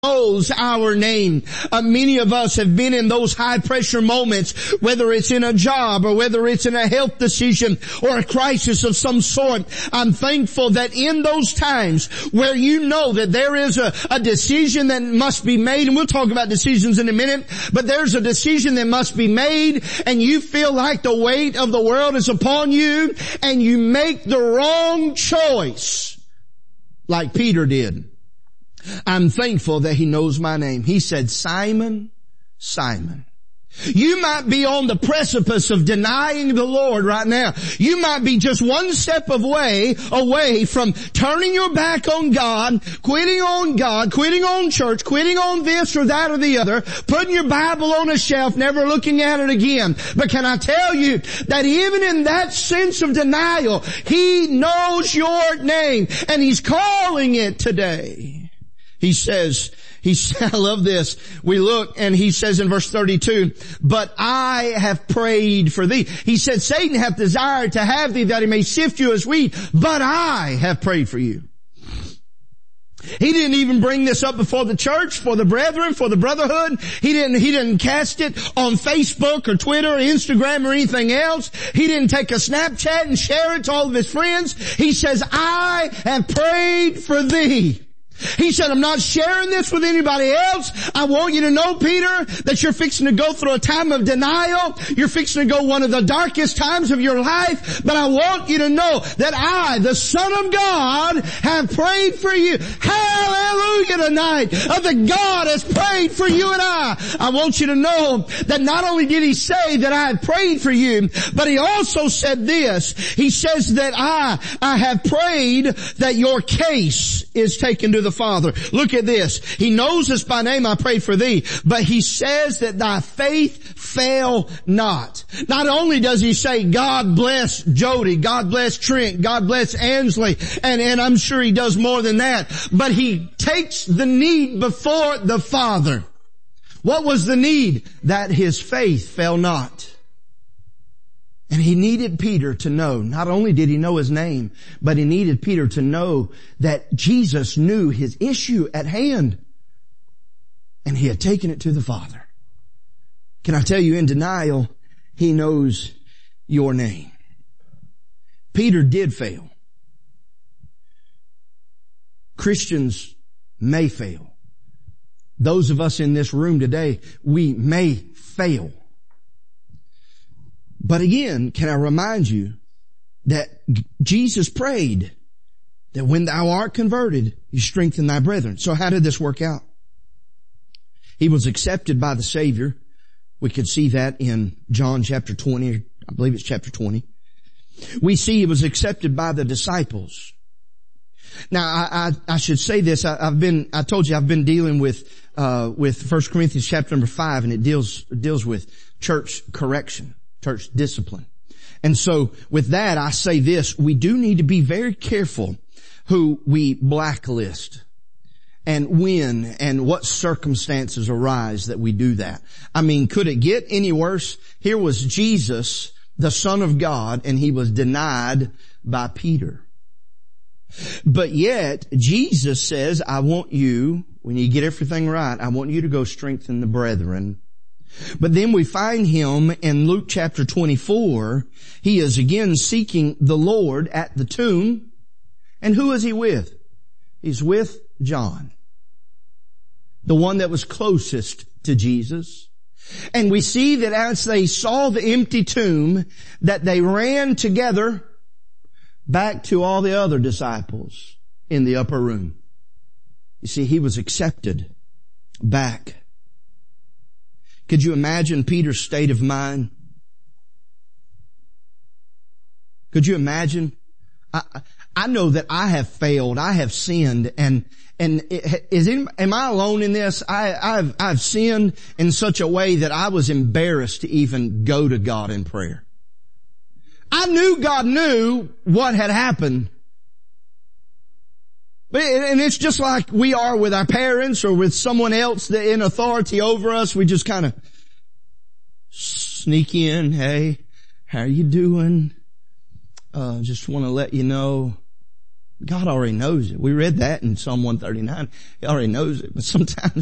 knows our name. Many of us have been in those high pressure moments, whether it's in a job or whether it's in a health decision or a crisis of some sort. I'm thankful that in those times where you know that there is a decision that must be made, and we'll talk about decisions in a minute, but there's a decision that must be made and you feel like the weight of the world is upon you and you make the wrong choice, like Peter did. I'm thankful that he knows my name. He said, Simon, Simon. You might be on the precipice of denying the Lord right now. You might be just one step away from turning your back on God, quitting on church, quitting on this or that or the other, putting your Bible on a shelf, never looking at it again. But can I tell you that even in that sense of denial, He knows your name and He's calling it today. He says, I love this. We look and he says in verse 32, but I have prayed for thee. He said, Satan hath desired to have thee that he may sift you as wheat, but I have prayed for you. He didn't even bring this up before the church, for the brethren, for the brotherhood. He didn't cast it on Facebook or Twitter or Instagram or anything else. He didn't take a Snapchat and share it to all of his friends. He says, I have prayed for thee. He said, I'm not sharing this with anybody else. I want you to know, Peter, that you're fixing to go through a time of denial. You're fixing to go one of the darkest times of your life. But I want you to know that I, the Son of God, have prayed for you. Hallelujah tonight. The God has prayed for you and I. I want you to know that not only did He say that I have prayed for you, but He also said this. He says that I have prayed that your case is taken to the Father. Look at this. He knows us by name. I prayed for thee. But He says that thy faith fail not. Not only does He say, God bless Jody, God bless Trent, God bless Ansley, and I'm sure He does more than that, but He takes the need before the Father. What was the need? That his faith fail not. And He needed Peter to know, not only did He know his name, but He needed Peter to know that Jesus knew his issue at hand. And He had taken it to the Father. Can I tell you, in denial, He knows your name. Peter did fail. Christians may fail. Those of us in this room today, we may fail. But again, can I remind you that Jesus prayed that when thou art converted, you strengthen thy brethren. So how did this work out? He was accepted by the Savior. We could see that in John chapter 20, I believe it's chapter 20. We see He was accepted by the disciples. Now, I should say this. I told you I've been dealing with 1 Corinthians chapter number 5, and it deals with church correction. Church discipline. And so with that, I say this, we do need to be very careful who we blacklist and when and what circumstances arise that we do that. I mean, could it get any worse? Here was Jesus, the Son of God, and He was denied by Peter. But yet, Jesus says, I want you, when you get everything right, I want you to go strengthen the brethren. But then we find Him in Luke chapter 24. He is again seeking the Lord at the tomb. And who is He with? He's with John, the one that was closest to Jesus. And we see that as they saw the empty tomb, that they ran together back to all the other disciples in the upper room. You see, he was accepted back. Could you imagine Peter's state of mind? Could you imagine? I know that I have failed. I have sinned, and am I alone in this? I've sinned in such a way that I was embarrassed to even go to God in prayer. I knew God knew what had happened. And it's just like we are with our parents or with someone else that in authority over us. We just kind of sneak in. Hey, how are you doing? Just want to let you know God already knows it. We read that in Psalm 139. He already knows it. But sometimes